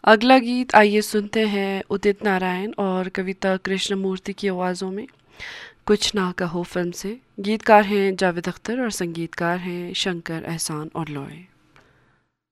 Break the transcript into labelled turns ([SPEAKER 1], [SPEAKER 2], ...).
[SPEAKER 1] अगला गीत आइए सुनते हैं उदित नारायण और कविता कृष्णमूर्ति की आवाज़ों में। कुछ ना कहो फिल्म से। गीतकार हैं जावेद अख्तर और संगीतकार हैं शंकर एहसान और लॉय।